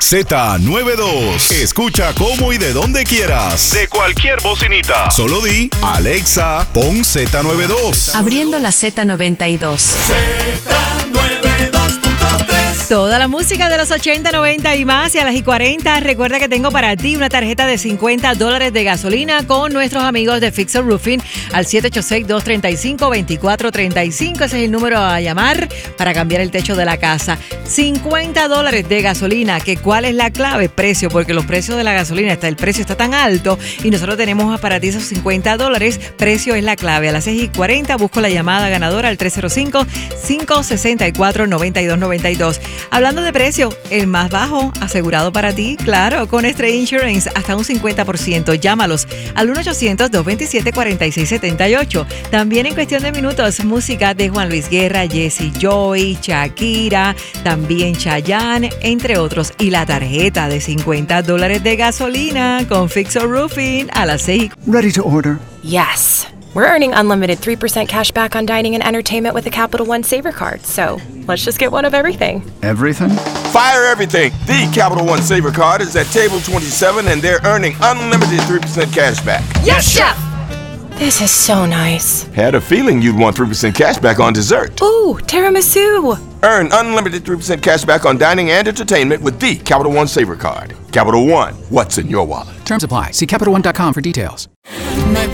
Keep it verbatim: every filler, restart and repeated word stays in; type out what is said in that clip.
Z noventa y dos. Escucha cómo y de donde quieras. De cualquier bocinita. Solo di, Alexa, pon Z noventa y dos. Abriendo la Z noventa y dos. Z noventa y dos punto tres. Toda la música de los ochenta, noventa y más, y a las y cuarenta, recuerda que tengo para ti una tarjeta de cincuenta dólares de gasolina con nuestros amigos de Fixer Roofing al siete ocho seis, dos tres cinco, dos cuatro tres cinco. Ese es el número a llamar para cambiar el techo de la casa. cincuenta dólares de gasolina. ¿Que ¿Cuál es la clave? Precio, porque los precios de la gasolina, está, el precio está tan alto y nosotros tenemos para ti esos cincuenta dólares. Precio es la clave. A las seis y cuarenta busco la llamada ganadora al tres cero cinco, cinco seis cuatro, nueve dos nueve dos. Hablando de precio, el más bajo asegurado para ti, claro, con Extra Insurance, hasta un cincuenta por ciento. Llámalos al uno ochocientos, dos dos siete, cuatro seis siete ocho. También en cuestión de minutos, música de Juan Luis Guerra, Jesse Joy, Shakira, también Chayanne, entre otros. Y la tarjeta de cincuenta dólares de gasolina con Fixer Roofing a las seis. Ready to order? Yes. We're earning unlimited three percent cash back on dining and entertainment with the Capital One Saver Card. So let's just get one of everything. Everything? Fire everything. The Capital One Saver Card is at table twenty-seven and they're earning unlimited three percent cash back. Yes, Chef! This is so nice. Had a feeling you'd want three percent cash back on dessert. Ooh, tiramisu. Earn unlimited three percent cash back on dining and entertainment with the Capital One Saver Card. Capital One, what's in your wallet? Terms apply. See Capital One dot com for details. Me